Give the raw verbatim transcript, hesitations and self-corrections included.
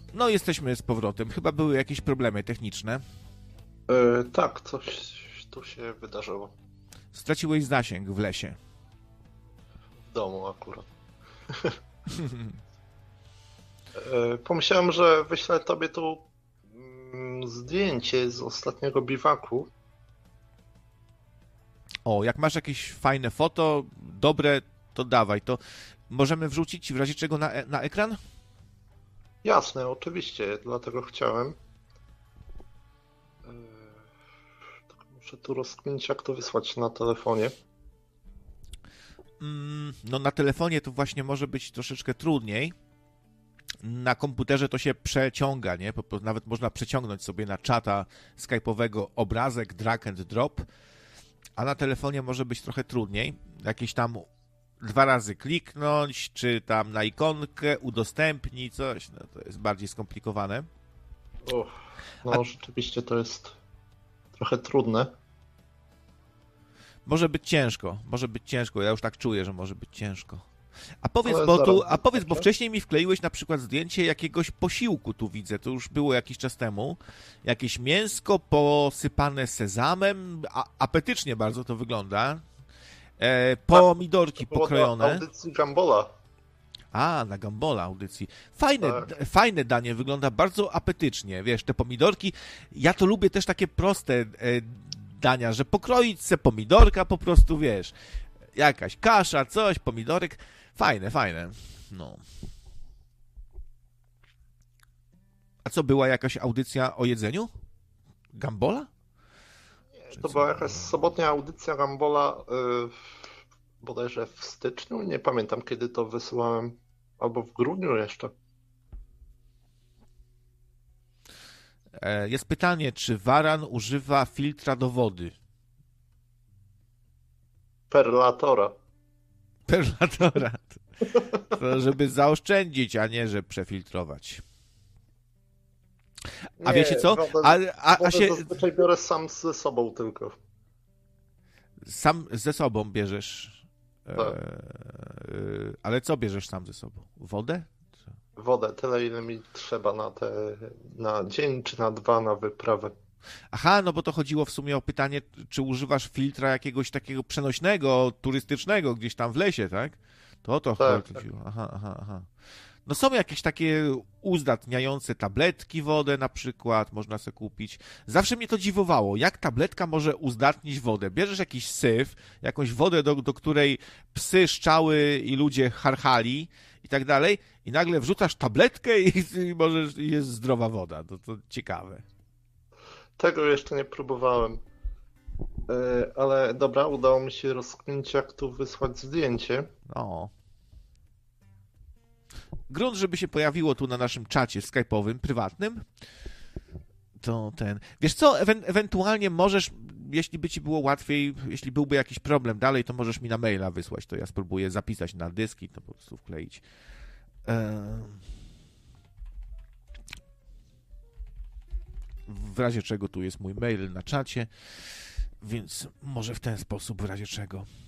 No, jesteśmy z powrotem. Chyba były jakieś problemy techniczne. E, tak, coś tu się wydarzyło. Straciłeś zasięg w lesie. W domu akurat. e, pomyślałem, że wyślę tobie tu mm, zdjęcie z ostatniego biwaku. O, jak masz jakieś fajne foto, dobre, to dawaj. To możemy wrzucić w razie czego na, e- na ekran? Jasne, oczywiście, dlatego chciałem. E, tak muszę tu rozkminić, jak to wysłać na telefonie. Mm, no na telefonie to właśnie może być troszeczkę trudniej. Na komputerze to się przeciąga, nie? Po prostu nawet można przeciągnąć sobie na czata skype'owego obrazek, drag and drop, a na telefonie może być trochę trudniej. Jakieś tam dwa razy kliknąć, czy tam na ikonkę, udostępnij coś, no to jest bardziej skomplikowane. Uff, no A- rzeczywiście to jest trochę trudne. Może być ciężko, może być ciężko, ja już tak czuję, że może być ciężko. A powiedz, Ale bo zaraz tu, a powiedz, bo zobaczę. wcześniej mi wkleiłeś na przykład zdjęcie jakiegoś posiłku, tu widzę, to już było jakiś czas temu. Jakieś mięsko posypane sezamem, a, apetycznie bardzo to wygląda. E, pomidorki To było do pokrojone. audycji Gambola. A, na Gambola audycji. Fajne, Tak. d- fajne danie, wygląda bardzo apetycznie, wiesz, te pomidorki. Ja to lubię też takie proste e, dania, że pokroić se pomidorka po prostu, wiesz, jakaś kasza, coś, pomidorek. Fajne, fajne. No. A co, była jakaś audycja o jedzeniu? Gambola? Czy To co? była jakaś sobotnia audycja Gambola, yy, bodajże w styczniu, nie pamiętam kiedy to wysyłałem, albo w grudniu jeszcze. E, Jest pytanie, czy waran używa filtra do wody? Perlatora. Perlatora. To żeby zaoszczędzić, a nie, że przefiltrować. A wiecie co? Wodę, A, a, a wodę się zazwyczaj biorę sam ze sobą tylko. sam ze sobą bierzesz. E, Tak. ale co bierzesz sam ze sobą? Wodę? Wodę, tyle ile mi trzeba na te, na dzień czy na dwa na wyprawę. Aha, no bo to chodziło w sumie o pytanie, czy używasz filtra jakiegoś takiego przenośnego, turystycznego gdzieś tam w lesie, tak? To o to Tak, chodziło. Aha, aha, aha. No są jakieś takie uzdatniające tabletki wodę na przykład, można sobie kupić. Zawsze mnie to dziwowało, jak tabletka może uzdatnić wodę. Bierzesz jakiś syf, jakąś wodę, do, do której psy szczały i ludzie charchali i tak dalej, i nagle wrzucasz tabletkę i, i możesz, i jest zdrowa woda. To, to ciekawe. Tego jeszcze nie próbowałem. E, Ale dobra, udało mi się rozkminić, jak tu wysłać zdjęcie. No. Grunt, żeby się pojawiło tu na naszym czacie skype'owym, prywatnym, to ten... Wiesz co, ewen- ewentualnie możesz, jeśli by ci było łatwiej, jeśli byłby jakiś problem dalej, to możesz mi na maila wysłać, to ja spróbuję zapisać na dysk i to po prostu wkleić. Ehm. W razie czego tu jest mój mail na czacie, więc może w ten sposób, w razie czego.